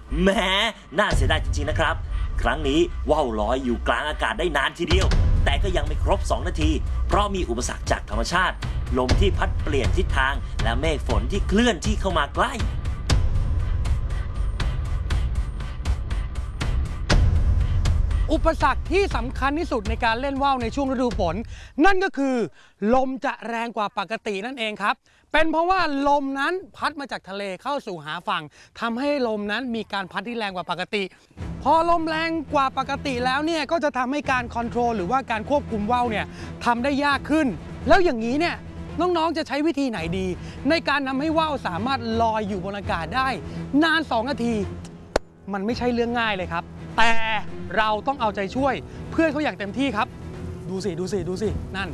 แหมน่าเสียดายจริงๆนะครับครั้งนี้ว่าวลอยอยู่กลางอากาศได้นานทีเดียวแต่ก็ยังไม่ครบ2 นาทีเพราะมีอุปสรรคจากธรรมชาติลมที่พัดเปลี่ยนทิศทางและเมฆฝนที่เคลื่อนที่เข้ามาใกล้อุปสรรคที่สำคัญที่สุดในการเล่นว่าวในช่วงฤดูฝนนั่นก็คือลมจะแรงกว่าปกตินั่นเองครับเป็นเพราะว่าลมนั้นพัดมาจากทะเลเข้าสู่หาฝั่งทำให้ลมนั้นมีการพัดที่แรงกว่าปกติพอลมแรงกว่าปกติแล้วเนี่ยก็จะทำให้การคอนโทรลหรือว่าการควบคุมว่าวเนี่ยทำได้ยากขึ้นแล้วอย่างนี้เนี่ยน้องๆจะใช้วิธีไหนดีในการทำให้ว่าวสามารถลอยอยู่บนอากาศได้นาน2 นาทีมันไม่ใช่เรื่องง่ายเลยครับแต่เราต้องเอาใจช่วยเพื่อนเขาอย่างเต็มที่ครับดูสินั่น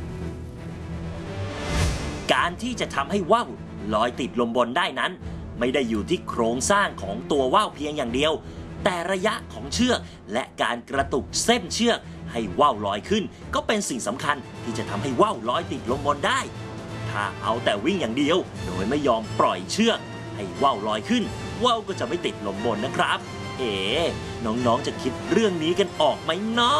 การที่จะทำให้ว่าวลอยติดลมบนได้นั้นไม่ได้อยู่ที่โครงสร้างของตัวว่าวเพียงอย่างเดียวแต่ระยะของเชือกและการกระตุกเส้นเชือกให้ว่าวลอยขึ้นก็เป็นสิ่งสำคัญที่จะทำให้ว่าวลอยติดลมบนได้ถ้าเอาแต่วิ่งอย่างเดียวโดยไม่ยอมปล่อยเชือกให้ว่าวลอยขึ้นว่าวก็จะไม่ติดลมบนนะครับน้องๆจะคิดเรื่องนี้กันออกไหมน้อ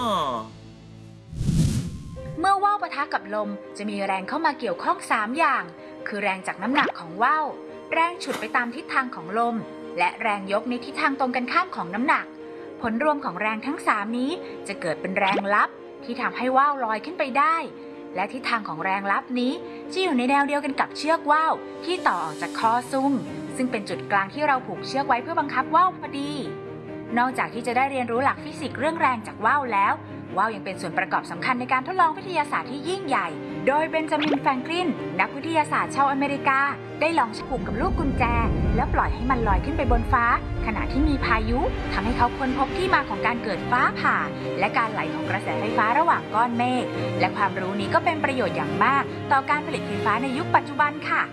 เมื่อว่าวปะทะกับลมจะมีแรงเข้ามาเกี่ยวข้อง3 อย่างคือแรงจากน้ำหนักของว่าวแรงฉุดไปตามทิศทางของลมและแรงยกในทิศทางตรงกันข้ามของน้ำหนักผลรวมของแรงทั้ง3นี้จะเกิดเป็นแรงลับที่ทำให้ว่าวลอยขึ้นไปได้และทิศทางของแรงลับนี้จะอยู่ในแนวเดียวกันกับเชือกว่าวที่ต่อออกจากคอซุงซึ่งเป็นจุดกลางที่เราผูกเชือกไว้เพื่อบังคับว่าวพอดีนอกจากที่จะได้เรียนรู้หลักฟิสิกส์เรื่องแรงจากว่าวแล้วว่าวยังเป็นส่วนประกอบสำคัญในการทดลองวิทยาศาสตร์ที่ยิ่งใหญ่โดยเบนจามิน แฟรงคลินนักวิทยาศาสตร์ชาวอเมริกาได้ลองผูกกับลูกกุญแจแล้วปล่อยให้มันลอยขึ้นไปบนฟ้าขณะที่มีพายุทำให้เขาค้นพบที่มาของการเกิดฟ้าผ่าและการไหลของกระแสไฟฟ้าระหว่างก้อนเมฆและความรู้นี้ก็เป็นประโยชน์อย่างมากต่อการผลิตไฟฟ้าในยุคปัจจุบันค่ะ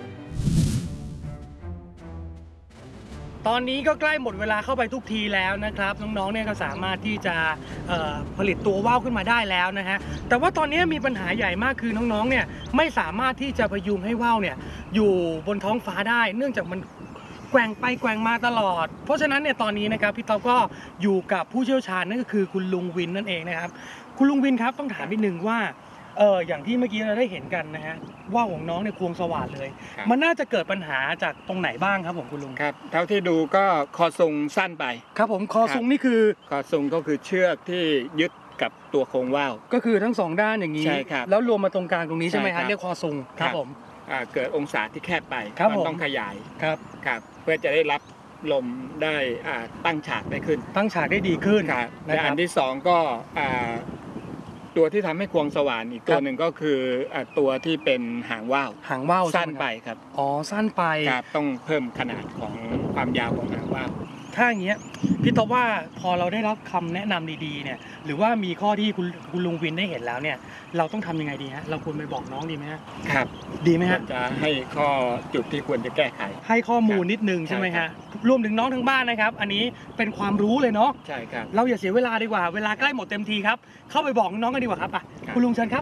ตอนนี้ก็ใกล้หมดเวลาเข้าไปทุกทีแล้วนะครับน้องๆเนี่ยก็สามารถที่จะผลิตตัวว่าวขึ้นมาได้แล้วนะฮะแต่ว่าตอนนี้มีปัญหาใหญ่มากคือน้องๆเนี่ยไม่สามารถที่จะพยุงให้ว่าวเนี่ยอยู่บนท้องฟ้าได้เนื่องจากมันแกว่งไปแกว่งมาตลอดเพราะฉะนั้นเนี่ยตอนนี้นะครับพี่ต๊อบก็อยู่กับผู้เชี่ยวชาญนั่นก็คือคุณลุงวินนั่นเองนะครับคุณลุงวินครับต้องถามนิดนึงว่าอย่างที่เมื่อกี้เราได้เห็นกันนะฮะว่าวของน้องเนี่ยควงสว่านเลยมันน่าจะเกิดปัญหาจากตรงไหนบ้างครับผมคุณลุงครับเท่าที่ดูก็คอซุงสั้นไปครับผมคอซุงนี่คือคอซุงก็คือเชือกที่ยึดกับตัวโครงว่าวก็คือทั้ง2 ด้านอย่างนี้ใช่ครับแล้วรวมมาตรงกลางตรงนี้ใช่ไหมครับเรียกคอซุงครับผมเกิดองศาที่แคบไปมันต้องขยายครับเพื่อจะได้รับลมได้ตั้งฉากได้ขึ้นตั้งฉากได้ดีขึ้นและอันที่2ก็ตัวที่ทำให้ควงสว่านอีกตัวหนึ่งก็คือตัวที่เป็นหางว่าวสั้นไปครับสั้นไปครับต้องเพิ่มขนาดของความยาวของหางว่าวถ้าอย่างเงี้ยพี่ต๊อบว่าพอเราได้รับคำแนะนำดีๆเนี่ยหรือว่ามีข้อที่คุณลุงวินได้เห็นแล้วเนี่ยเราต้องทำยังไงดีฮะเราควรไปบอกน้องดีไหมฮะครับดีไหมฮะจะให้ข้อจุดที่ควรจะแก้ไขให้ข้อมูลนิดนึงใช่ไหมฮะรวมถึงน้องทั้งบ้านนะครับอันนี้เป็นความรู้เลยเนาะใช่ครับเราอย่าเสียเวลาดีกว่าเวลาใกล้หมดเต็มทีครับเข้าไปบอกน้องกันดีกว่าครับคุณลุงเชิญครับ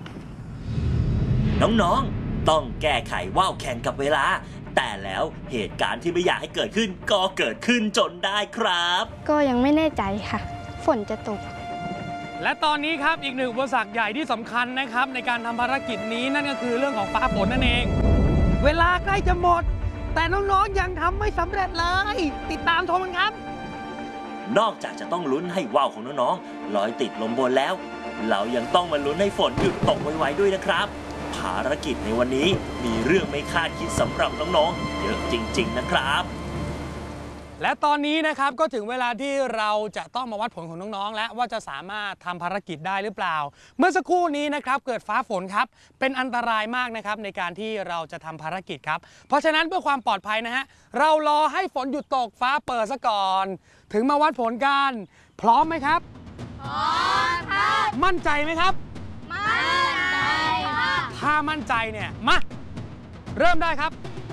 น้องๆต้องแก้ไขว่าวแข่งกับเวลาแต่แล้วเหตุการณ์ที่ไม่อยากให้เกิดขึ้นก็เกิดขึ้นจนได้ครับก็ยังไม่แน่ใจค่ะฝนจะตกและตอนนี้ครับอีกหนึ่งอุปสรรคใหญ่ที่สำคัญนะครับในการทำภารกิจนี้นั่นก็คือเรื่องของฟ้าฝนนั่นเองเวลาใกล้จะหมดแต่น้องๆยังทำไม่สำเร็จเลยติดตามชมกันครับนอกจากจะต้องลุ้นให้ว่าวของน้องๆลอยติดลมบนแล้วเรายังต้องมาลุ้นให้ฝนหยุดตกไวๆด้วยนะครับภารกิจในวันนี้มีเรื่องไม่คาดคิดสำหรับน้องๆเยอะจริงๆนะครับและตอนนี้นะครับก็ถึงเวลาที่เราจะต้องมาวัดผลของน้องๆแล้วว่าจะสามารถทำภารกิจได้หรือเปล่าเมื่อสักครู่นี้นะครับเกิดฟ้าฝนครับเป็นอันตรายมากนะครับในการที่เราจะทำภารกิจครับเพราะฉะนั้นเพื่อความปลอดภัยนะฮะเรารอให้ฝนหยุดตกฟ้าเปิดซะก่อนถึงมาวัดผลกันพร้อมไหมครับพร้อมครับมั่นใจไหมครับมั่นใจค่ะถ้ามั่นใจเนี่ยมาเริ่มได้ครับ